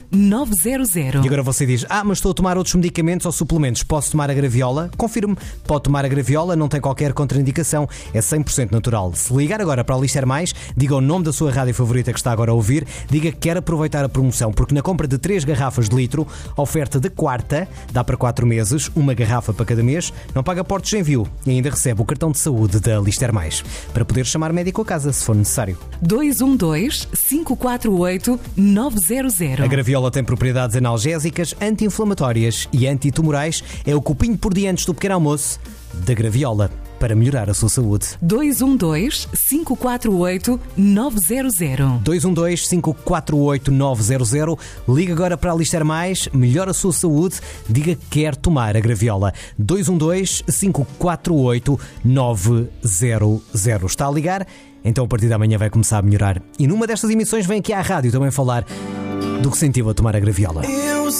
900. E agora você diz, mas estou a tomar outros medicamentos ou suplementos, posso tomar a graviola? Confirme, pode tomar a graviola, não tem qualquer contraindicação, é 100% natural. Se ligar agora para a Lister Mais, diga o nome da sua rádio favorita que está agora a ouvir, diga que quer aproveitar a promoção, porque na compra de 3 garrafas de litro, oferta de quarta, dá para 4 meses, uma garrafa para cada mês, não paga portos de envio e ainda recebe o cartão de saúde da Lister Mais, para poder chamar médico a casa se for necessário. 212-548-900. A graviola tem propriedades analgésicas, anti-inflamatórias e antitumorais. É o copinho por dia antes do pequeno almoço da graviola, para melhorar a sua saúde. 212-548-900. 212-548-900. Liga agora para a Lister Mais, melhora a sua saúde, diga que quer tomar a graviola. 212-548-900. Está a ligar? Então a partir de amanhã vai começar a melhorar. E numa destas emissões vem aqui à rádio também falar do que sentiu a tomar a graviola.